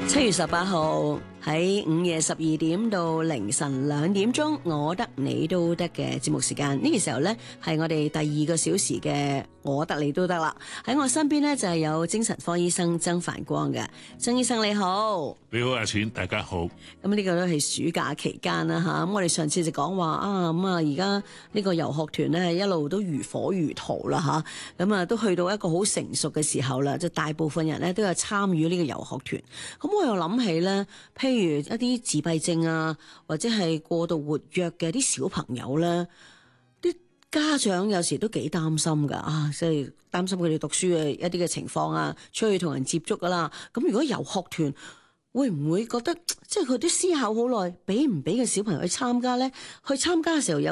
7月18號喺午夜12點到凌晨2點鐘，我得你都得嘅節目時間。呢個時候呢，係我哋第2個小時嘅我得你都得啦。喺我身邊呢，就係有精神科醫生曾繁光嘅。曾醫生你好。 你好，阿錢，大家好。 咁呢個都係暑假期間啦吓，咁我哋上次就講話而家呢個遊學團呢，一路都如火如荼啦吓，咁都去到一個好成熟嘅時候啦，就大部分人呢都有參與呢個遊學團。咁我又諗起呢，譬如一啲自閉症啊，或者係過度活躍嘅啲小朋友呢，啲家長有時都幾擔心噶即係擔心佢哋讀書嘅一啲嘅情況啊，出去同人接觸噶啦。咁如果遊學團會唔會覺得即係佢都思考好耐，俾唔俾個小朋友去參加呢？去參加嘅時候有